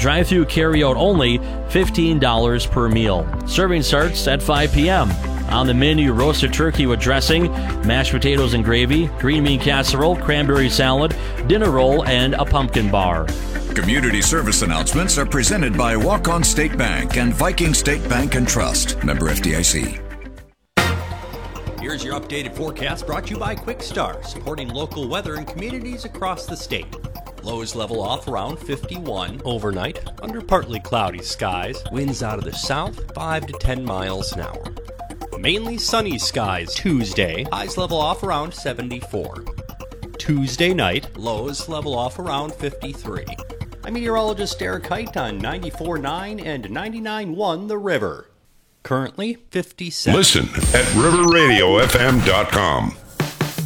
Drive-through carry-out only, $15 per meal. Serving starts at 5 p.m. On the menu, roasted turkey with dressing, mashed potatoes and gravy, green bean casserole, cranberry salad, dinner roll, and a pumpkin bar. Community service announcements are presented by Walk-On State Bank and Viking State Bank and Trust. Member FDIC. Here's your updated forecast brought to you by Quick Star, supporting local weather in communities across the state. Lows level off around 51 overnight, under partly cloudy skies. Winds out of the south, 5 to 10 miles an hour. Mainly sunny skies Tuesday, highs level off around 74. Tuesday night, lows level off around 53. I'm meteorologist Eric Height on 94.9 and 99.1 The River. Currently 57. Listen at riverradiofm.com.